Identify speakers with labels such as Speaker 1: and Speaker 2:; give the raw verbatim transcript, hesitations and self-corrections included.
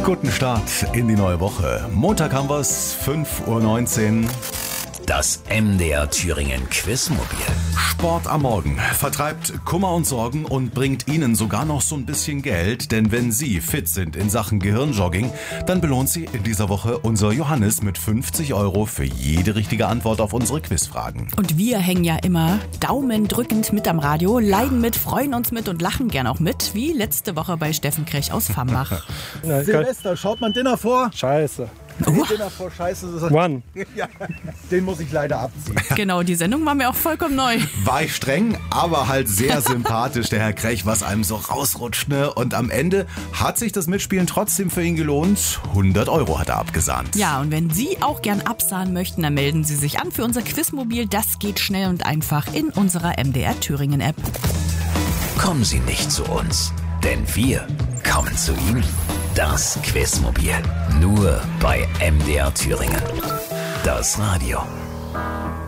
Speaker 1: Guten Start in die neue Woche. Montag haben wir es, fünf Uhr neunzehn.
Speaker 2: Das M D R Thüringen Quizmobil.
Speaker 1: Sport am Morgen vertreibt Kummer und Sorgen und bringt Ihnen sogar noch so ein bisschen Geld. Denn wenn Sie fit sind in Sachen Gehirnjogging, dann belohnt Sie in dieser Woche unser Johannes mit fünfzig Euro für jede richtige Antwort auf unsere Quizfragen.
Speaker 3: Und wir hängen ja immer daumendrückend mit am Radio, leiden mit, freuen uns mit und lachen gern auch mit, wie letzte Woche bei Steffen Krech aus Fambach.
Speaker 4: Silvester, schaut man Dinner vor?
Speaker 5: Scheiße.
Speaker 4: Nee, Dinner vor Scheiße.
Speaker 5: One.
Speaker 4: Ja, den muss ich leider abziehen.
Speaker 3: Genau, die Sendung war mir auch vollkommen neu.
Speaker 1: War ich streng, aber halt sehr sympathisch, der Herr Krech, was einem so rausrutscht, ne? Und am Ende hat sich das Mitspielen trotzdem für ihn gelohnt. hundert Euro hat er abgesahnt.
Speaker 3: Ja, und wenn Sie auch gern absahnen möchten, dann melden Sie sich an für unser Quizmobil. Das geht schnell und einfach in unserer M D R Thüringen App.
Speaker 2: Kommen Sie nicht zu uns, denn wir kommen zu Ihnen. Das Quizmobil. Nur bei M D R Thüringen. Das Radio.